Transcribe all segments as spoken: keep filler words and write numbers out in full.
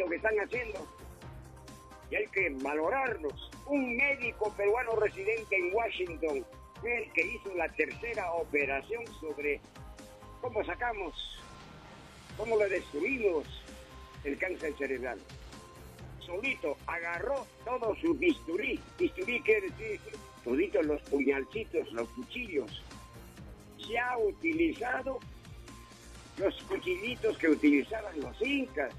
tratamiento que están haciendo y hay que valorarlos. Un médico peruano residente en Washington fue el que hizo la tercera operación sobre cómo sacamos, cómo le destruimos el cáncer cerebral. Solito agarró todo su bisturí. Bisturí quiere decir toditos los puñalcitos, los cuchillos. Se ha utilizado los cuchillitos que utilizaban los incas.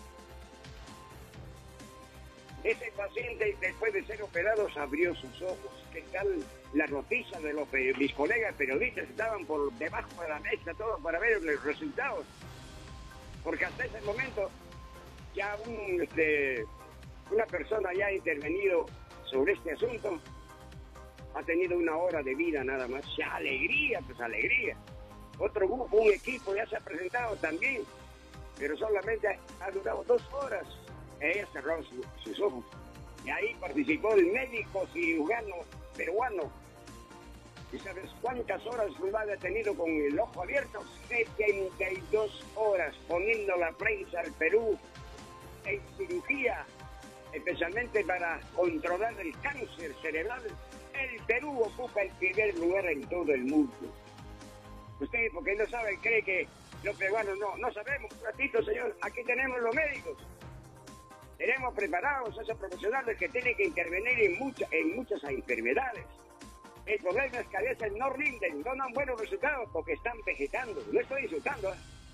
Ese paciente, después de ser operado, abrió sus ojos. ¿Qué tal la noticia de los mis colegas periodistas? Estaban por debajo de la mesa todos para ver los resultados. Porque hasta ese momento ya un, este, una persona ya ha intervenido sobre este asunto, ha tenido una hora de vida nada más. Ya alegría, pues alegría. Otro grupo, un equipo ya se ha presentado también, pero solamente ha durado dos horas. Ella cerró su, sus ojos. Y ahí participó el médico cirujano peruano. ¿Y sabes cuántas horas lo ha detenido con el ojo abierto? setenta y dos horas poniendo la prensa al Perú en cirugía, especialmente para controlar el cáncer cerebral. El Perú ocupa el primer lugar en todo el mundo. Usted, porque no sabe, cree que los peruanos no, no sabemos. Un ratito, señor, aquí tenemos los médicos. Tenemos preparados a esos profesionales que tienen que intervenir en, mucha, en muchas enfermedades. El problema es que a veces no rinden, no dan buenos resultados porque están vegetando. No estoy insultando, ¿eh?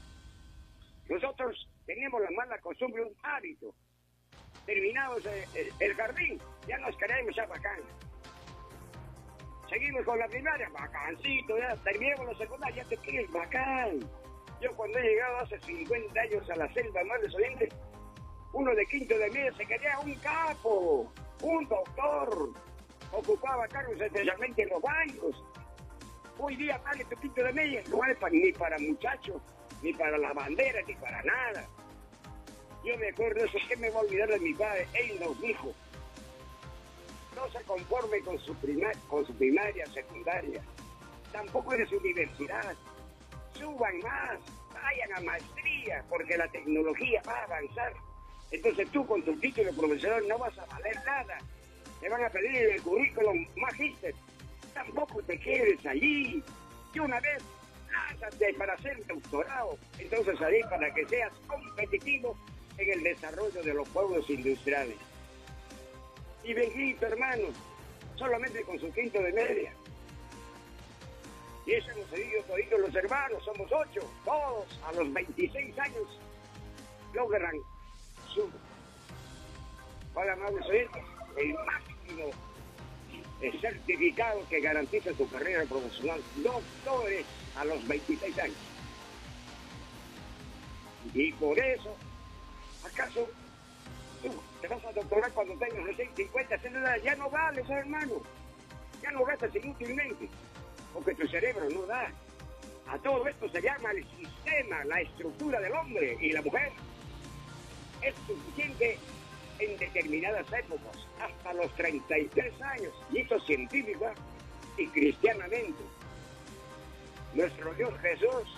Nosotros teníamos la mala costumbre, un hábito. Terminados el, el, el jardín, ya nos queremos ya bacán. Seguimos con la primaria, bacancito, ya terminamos la secundaria, ya te quieres bacán. Yo cuando he llegado hace cincuenta años a la selva más de Oriente, uno de quinto de media se quería un capo, un doctor, ocupaba cargos especialmente en los bancos. Hoy día vale tu quinto de media, no vale para, ni para muchachos, ni para la bandera, ni para nada. Yo me acuerdo de eso, ¿qué me va a olvidar de mi padre? Él nos dijo, no se conforme con su, prima, con su primaria, secundaria, tampoco de su universidad, suban más, vayan a maestría, porque la tecnología va a avanzar. Entonces tú con tu título profesional no vas a valer nada. Te van a pedir el currículum magíster. Tampoco te quedes allí. Y una vez, lánzate para hacer doctorado. Entonces ahí para que seas competitivo en el desarrollo de los pueblos industriales. Y Benjito, hermano, solamente con su quinto de media. Y eso hemos seguido toditos los hermanos, somos ocho. Todos a los veintiséis años logran su, para amables oyentes, el máximo el certificado que garantiza tu carrera profesional. Doctores a los veintiséis años. Y por eso, ¿acaso tú te vas a doctorar cuando tengas sesenta, cincuenta, sesenta? Ya no vales, hermano. Ya no gastas inútilmente, porque tu cerebro no da. A todo esto se llama el sistema, la estructura del hombre y la mujer. Es suficiente en determinadas épocas, hasta los treinta y tres años, y esto científica y cristianamente. Nuestro Dios Jesús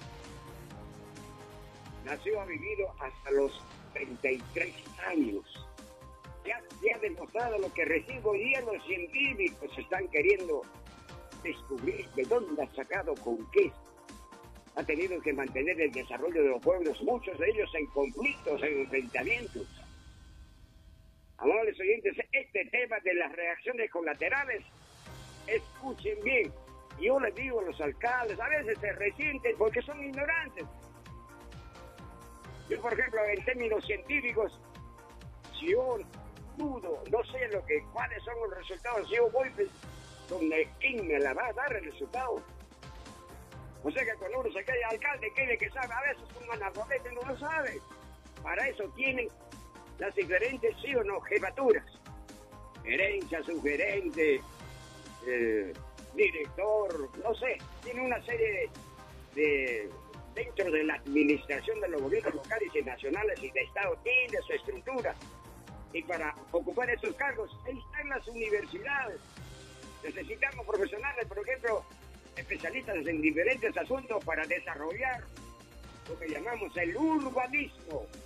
nació, ha vivido hasta los treinta y tres años. Ya se ha demostrado lo que recién hoy día los científicos están queriendo descubrir de dónde ha sacado, con qué ha tenido que mantener el desarrollo de los pueblos, muchos de ellos en conflictos, en enfrentamientos. Amables oyentes, este tema de las reacciones colaterales, escuchen bien. Yo les digo a los alcaldes, a veces se resienten porque son ignorantes. Yo, por ejemplo, en términos científicos, si yo dudo, no sé lo que, cuáles son los resultados, si yo voy pues, donde quién me la va a dar el resultado. O sea que cuando uno se queda alcalde, cree que sabe, a veces un analfabeta no lo sabe. Para eso tienen las diferentes, sí o no, jefaturas. Gerencia, subgerente, eh, director, no sé. Tiene una serie de, de, dentro de la administración de los gobiernos locales y nacionales y de Estado, tiene su estructura. Y para ocupar esos cargos, ahí están las universidades. Necesitamos profesionales, por ejemplo, especialistas en diferentes asuntos para desarrollar lo que llamamos el urbanismo.